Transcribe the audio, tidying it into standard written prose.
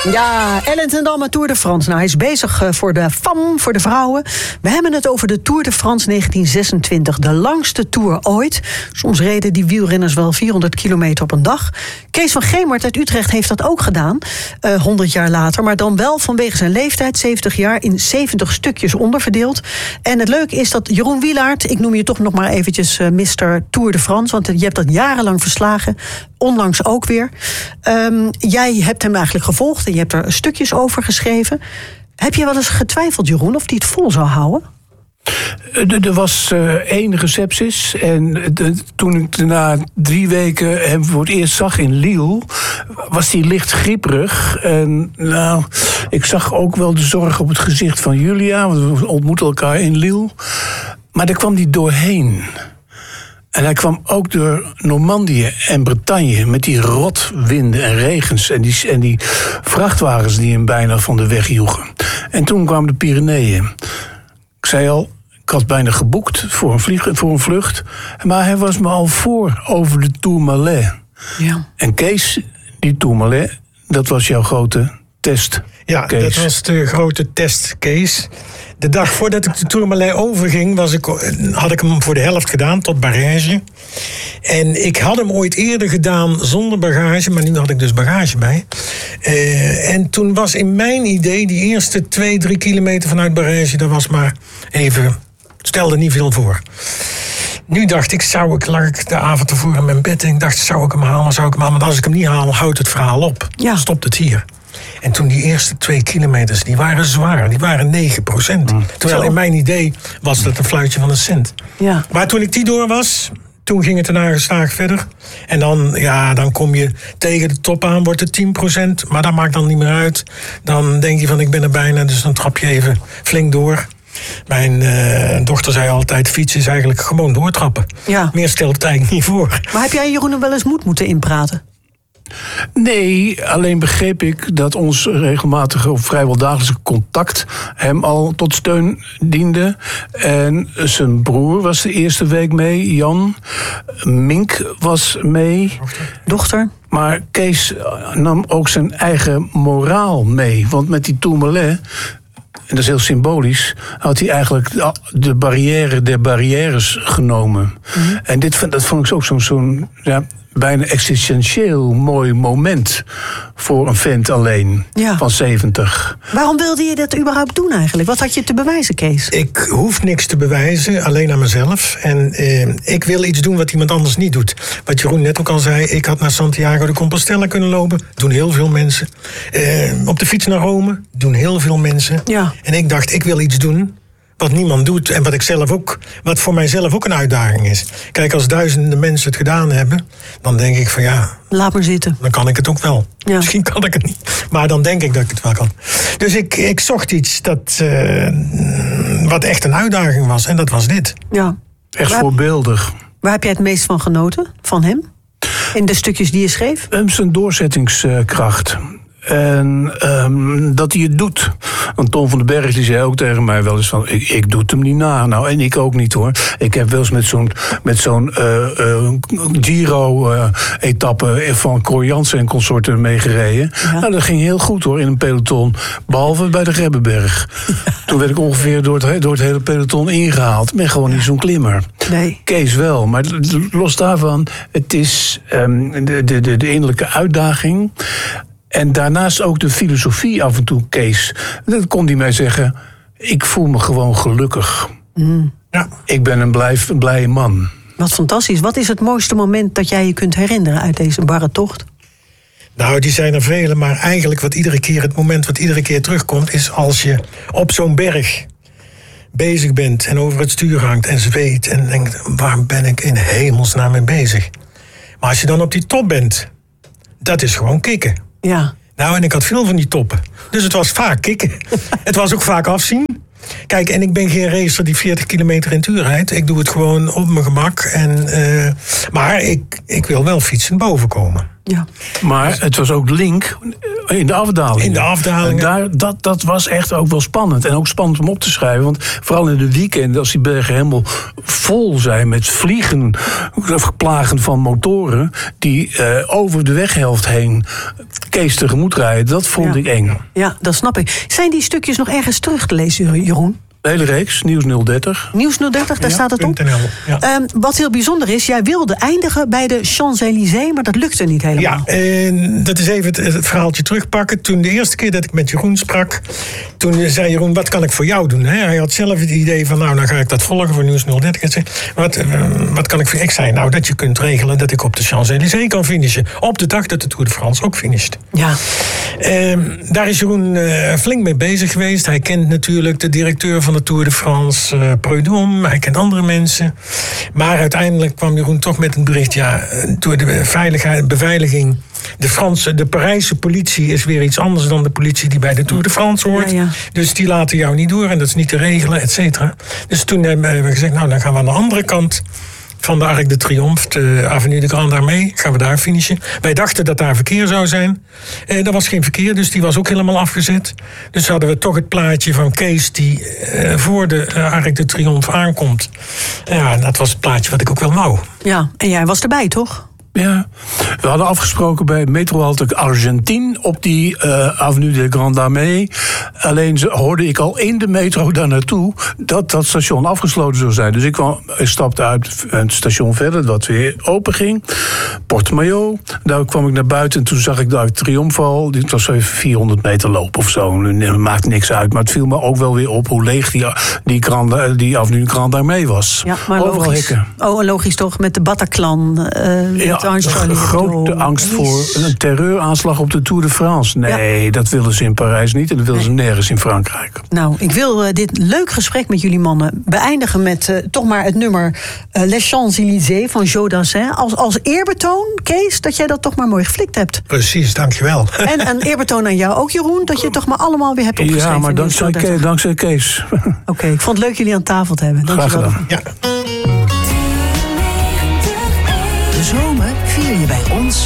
Ja, Ellen ten Damme, Tour de France. Nou, hij is bezig voor de FAM, voor de vrouwen. We hebben het over de Tour de France 1926. De langste Tour ooit. Soms reden die wielrenners wel 400 kilometer op een dag. Kees van Gemert uit Utrecht heeft dat ook gedaan. 100 jaar later. Maar dan wel vanwege zijn leeftijd, 70 jaar, in 70 stukjes onderverdeeld. En het leuke is dat Jeroen Wielaert, ik noem je toch nog maar eventjes Mr. Tour de France, want je hebt dat jarenlang verslagen. Onlangs ook weer. Jij hebt hem eigenlijk gevolgd en je hebt er stukjes over geschreven. Heb je wel eens getwijfeld, Jeroen, of hij het vol zou houden? Er was enige sepsis. En toen ik na 3 weken hem voor het eerst zag in Lille, was hij licht grieperig. En nou, ik zag ook wel de zorg op het gezicht van Julia, want we ontmoeten elkaar in Lille. Maar daar kwam hij doorheen. En hij kwam ook door Normandië en Bretagne met die rotwinden en regens en die vrachtwagens die hem bijna van de weg joegen. En toen kwamen de Pyreneeën. Ik zei al, ik had bijna geboekt voor een vlucht. Maar hij was me al voor over de Tourmalet. Ja. En Kees, die Tourmalet, dat was jouw grote test. Ja, Kees. Dat was de grote test, Kees. De dag voordat ik de Tourmalet overging, had ik hem voor de helft gedaan, tot bagage. En ik had hem ooit eerder gedaan zonder bagage, maar nu had ik dus bagage bij. En toen was in mijn idee, die eerste 2-3 kilometer vanuit bagage, dat was maar even, stelde niet veel voor. Nu dacht ik, lag ik de avond ervoor in mijn bed en ik dacht, zou ik hem halen? Want als ik hem niet haal, houdt het verhaal op. Ja. Stopt het hier. En toen die eerste 2 kilometers, die waren zwaar. Die waren 9%. Terwijl in mijn idee was dat een fluitje van een cent. Ja. Maar toen ik die door was, toen ging het daarna gestaag verder. En dan kom je tegen de top aan, wordt het 10%. Maar dat maakt dan niet meer uit. Dan denk je van, ik ben er bijna, dus dan trap je even flink door. Mijn dochter zei altijd, fietsen is eigenlijk gewoon doortrappen. Ja. Meer stelt het eigenlijk niet voor. Maar heb jij Jeroen nog wel eens moed moeten inpraten? Nee, alleen begreep ik dat ons regelmatige of vrijwel dagelijkse contact hem al tot steun diende. En zijn broer was de eerste week mee, Jan. Mink was mee. Dochter? Maar Kees nam ook zijn eigen moraal mee. Want met die Tourmalet, en dat is heel symbolisch, had hij eigenlijk de barrière der barrières genomen. Mm-hmm. En dat vond ik ook zo'n bijna existentieel mooi moment voor een vent alleen van 70. Waarom wilde je dat überhaupt doen eigenlijk? Wat had je te bewijzen, Kees? Ik hoef niks te bewijzen, alleen aan mezelf. En ik wil iets doen wat iemand anders niet doet. Wat Jeroen net ook al zei, ik had naar Santiago de Compostela kunnen lopen. Doen heel veel mensen. Op de fiets naar Rome. Doen heel veel mensen. Ja. En ik dacht, ik wil iets doen wat niemand doet en wat voor mijzelf ook een uitdaging is. Kijk, als duizenden mensen het gedaan hebben, dan denk ik van laat maar zitten. Dan kan ik het ook wel. Ja. Misschien kan ik het niet, maar dan denk ik dat ik het wel kan. Dus ik zocht iets wat echt een uitdaging was en dat was dit. Ja. Echt voorbeeldig. Waar heb jij het meest van genoten, van hem? In de stukjes die je schreef? Zijn doorzettingskracht. En dat hij het doet. Want Tom van den Berg die zei ook tegen mij wel eens van, ik doe het hem niet na. Nou, en ik ook niet hoor. Ik heb wel eens met zo'n Giro-etappe van Cor Jansen en consorten meegereden. Ja. Nou, dat ging heel goed hoor, in een peloton. Behalve bij de Rebbeberg. Ja. Toen werd ik ongeveer door het hele peloton ingehaald. Ik ben gewoon niet zo'n klimmer. Nee. Kees wel, maar los daarvan, het is de innerlijke uitdaging. En daarnaast ook de filosofie af en toe, Kees. Dan kon hij mij zeggen, ik voel me gewoon gelukkig. Mm. Ja. Ik ben een blije man. Wat fantastisch. Wat is het mooiste moment dat jij je kunt herinneren uit deze barre tocht? Nou, die zijn er vele, maar eigenlijk het moment wat iedere keer terugkomt, is als je op zo'n berg bezig bent en over het stuur hangt en zweet en denkt, waar ben ik in hemelsnaam mee bezig? Maar als je dan op die top bent, dat is gewoon kicken. Ja. Nou, en ik had veel van die toppen. Dus het was vaak kicken. Het was ook vaak afzien. Kijk, en ik ben geen racer die 40 kilometer in het uur rijdt. Ik doe het gewoon op mijn gemak. Maar ik wil wel fietsen boven komen. Ja. Maar het was ook link. In de afdaling. In de afdalingen. En dat was echt ook wel spannend. En ook spannend om op te schrijven. Want vooral in de weekenden, als die bergen helemaal vol zijn met vliegen, plagen van motoren die over de weghelft heen Kees tegemoet rijden, dat vond ik eng. Ja, dat snap ik. Zijn die stukjes nog ergens terug te lezen, Jeroen? De hele reeks, Nieuws 030. Nieuws 030, daar staat het op. Ja. Wat heel bijzonder is, jij wilde eindigen bij de Champs-Élysées, maar dat lukte niet helemaal. Ja, dat is even het verhaaltje terugpakken. Toen de eerste keer dat ik met Jeroen sprak, toen zei Jeroen, wat kan ik voor jou doen? Hij had zelf het idee van, nou, dan ga ik dat volgen voor Nieuws 030. Wat kan ik voor... Ik zei, nou, dat je kunt regelen dat ik op de Champs-Élysées kan finishen. Op de dag dat de Tour de France ook finisht. Ja. Daar is Jeroen flink mee bezig geweest. Hij kent natuurlijk de directeur van de Tour de France, Prudhomme. Hij kent andere mensen. Maar uiteindelijk kwam Jeroen toch met een bericht. Ja, door de beveiliging. De Parijse politie is weer iets anders dan de politie die bij de Tour de France hoort. Ja. Dus die laten jou niet door en dat is niet te regelen, et cetera. Dus toen hebben we gezegd, nou, dan gaan we aan de andere kant van de Arc de Triomphe, de Avenue de Grande Armée, gaan we daar finishen. Wij dachten dat daar verkeer zou zijn. Er was geen verkeer, dus die was ook helemaal afgezet. Dus hadden we toch het plaatje van Kees die voor de Arc de Triomphe aankomt. Ja, dat was het plaatje wat ik ook wel wou. Ja, en jij was erbij, toch? Ja, we hadden afgesproken bij metrohalte Argentine op die Avenue de Grande Armée. Alleen hoorde ik al in de metro daar naartoe dat station afgesloten zou zijn. Dus ik stapte uit het station verder, dat weer open ging. Port-Maillot, daar kwam ik naar buiten en toen zag ik daar Triomphal. Dit was even 400 meter lopen of zo. Dat maakt niks uit, maar het viel me ook wel weer op hoe leeg die Avenue de Grande Armée was. Ja, maar overal logisch. hekken. Oh, logisch toch, met de Bataclan. Grote angst voor een terreuraanslag op de Tour de France. Nee, dat willen ze in Parijs niet en dat willen ze nergens in Frankrijk. Nou, ik wil dit leuk gesprek met jullie mannen beëindigen met toch maar het nummer Les Champs-Élysées van Joe Dassin. Als eerbetoon, Kees, dat jij dat toch maar mooi geflikt hebt. Precies, dankjewel. En een eerbetoon aan jou ook, Jeroen, dat je het toch maar allemaal weer hebt opgeschreven. Ja, maar dankzij Kees. Oké, ik vond het leuk jullie aan tafel te hebben. Graag gedaan. Ja. De zomer vier je bij ons